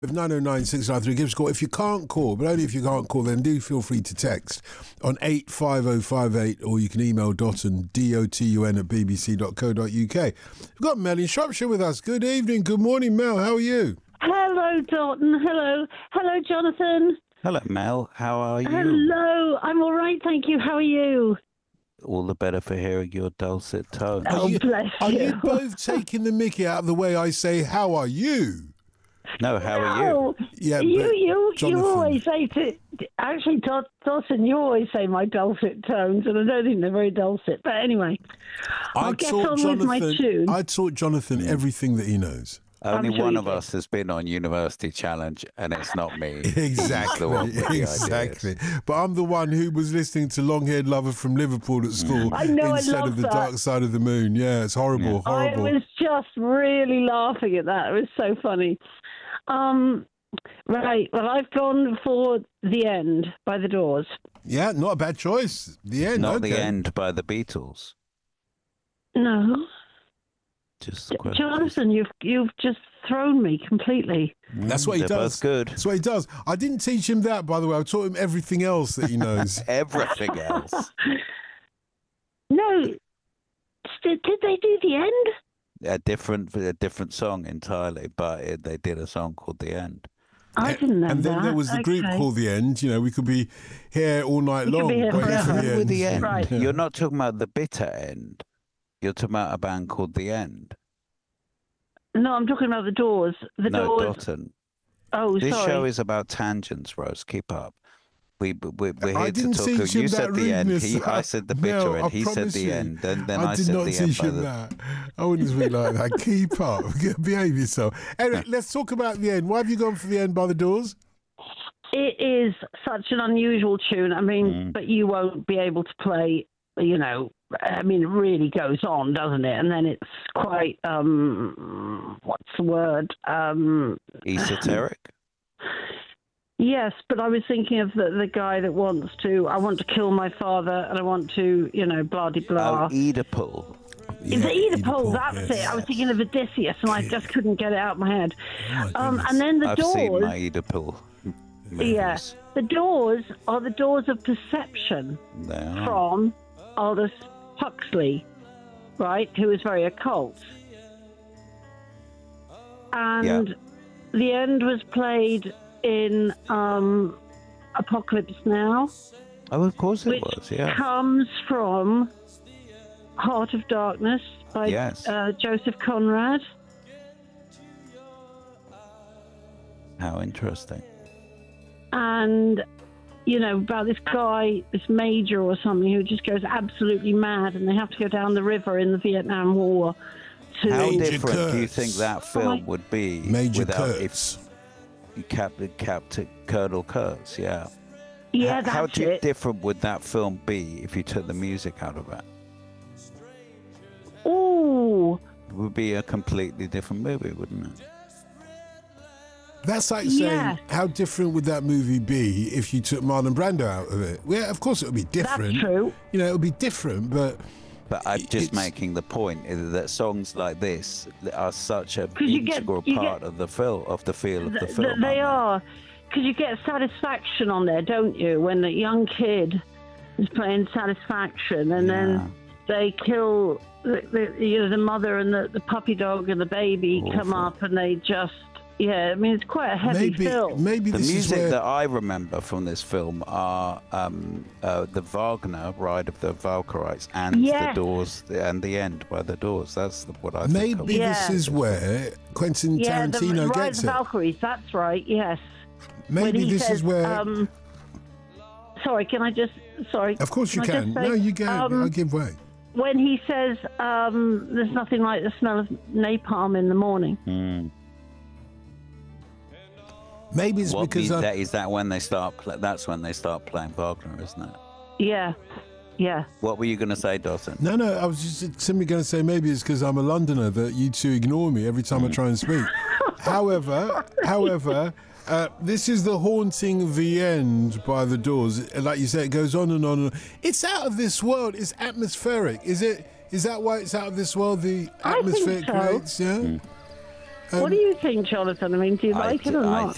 If 909 693, give us a call. If you can't call, but only if you can't call, then do feel free to text on 85058, or you can email Dotun, DOTUN at bbc.co.uk. We've got Mel in Shropshire with us. Good evening, good morning, Mel. How are you? Hello, Dalton. Hello, Jonathan. Hello, Mel. How are you? Hello. I'm all right, thank you. How are you? All the better for hearing your dulcet tones. Bless Are you. you both taking the mickey out of the way I say, how are you? No, how are you? Yeah, you Jonathan. always say Dalton, you always say my dulcet tones, and I don't think they're very dulcet. But anyway, I'll get on with my tune. I taught Jonathan everything that he knows. Only one of us has been on University Challenge, and it's not me. Exactly, The one with the exactly. ideas. But I'm the one who was listening to Long Haired Lover from Liverpool at school I know, instead I love of The that. Dark Side of the Moon. Yeah, it's horrible, horrible. I was just really laughing at that. It was so funny. Right, well, I've gone for The End by The Doors. Yeah, not a bad choice. The End, Not okay. The End by the Beatles. No. Just the question. Jonathan, you've just thrown me completely. That's what he They're does. both good. That's what he does. I didn't teach him that, by the way. I taught him everything else that he knows. Everything else. No. Did they do The End? A different song entirely, but they did a song called The End. I didn't know And then that. there was the group Okay. called The End. You know, we could be here all night We could long. be here waiting for forever. With The End. Right. You're not talking about the bitter end. You're talking about a band called The End. No, I'm talking about The Doors. The No, Doors. Dotton. Oh, This sorry. show is about tangents, Rose. Keep up. We're here I to didn't talk. teach You him said that The End. rudeness. I said the bitter Mel, end. I He said promise The you. End. Then I I did said not The End teach by him the... that. I wouldn't speak like that. Keep up. Behave yourself. Anyway, let's talk about The End. Why have you gone for The End by The Doors? It is such an unusual tune. I mean, but you won't be able to play, you know, I mean, it really goes on, doesn't it? And then it's quite, what's the word? Esoteric? Yes, but I was thinking of the guy that I want to kill my father, and I want to, you know, blah, de blah. Oh, Oedipal. It's Oedipal, that's yes. it. I was thinking of Odysseus, and I just couldn't get it out of my head. Oh, my And then the I've Doors. seen my Oedipal movies. Yeah, the Doors are the doors of perception They are. from Aldous Huxley, right, who was very occult. And The End was played in Apocalypse Now, Oh, of course it which was, yeah. comes from Heart of Darkness by Yes. Joseph Conrad. How interesting. And, you know, about this guy, this major or something, who just goes absolutely mad, and they have to go down the river in the Vietnam War to... How Major different do you Kurtz. think that film would be Major without Kurtz. if you kept Colonel Kurtz, yeah. Yeah, How that's it. different would that film be if you took the music out of it? Ooh, It would be a completely different movie, wouldn't it? That's like saying, Yeah. how different would that movie be if you took Marlon Brando out of it? Well, of course it would be different. that's true. You know, it would be different, but... But I'm just It's- making the point is that songs like this are such an 'Cause you get- integral you part get- of the film, of the feel of the film. They aren't are. Because you get satisfaction on there, don't you? When the young kid is playing Satisfaction, and then they kill the mother and the puppy dog and the baby come Awful. up, and they just... Yeah, I mean, it's quite a heavy film. Maybe The this is music where... that I remember from this film are the Wagner Ride of the Valkyries and Yes. The Doors and The End by The Doors. That's what I think of. Maybe this Yeah. is where Quentin Yeah, Tarantino the Rise gets of it. Valkyries, that's right, yes. When Maybe he this says, is where... sorry, can I just... Sorry. Of course you I can. just say, No, you can. I'll give way. when he says, there's nothing like the smell of napalm in the morning. Maybe it's What because... is that when they start? That's when they start playing Wagner, isn't it? Yeah, yeah. What were you going to say, Dawson? No, I was just simply going to say maybe it's because I'm a Londoner that you two ignore me every time I try and speak. However, this is the haunting The End by The Doors. Like you said, it goes on and on and on. It's out of this world. It's atmospheric. Is it? Is that why it's out of this world? The I think atmosphere it so. creates, yeah? What do you think, Jonathan? I mean, do you like it or not?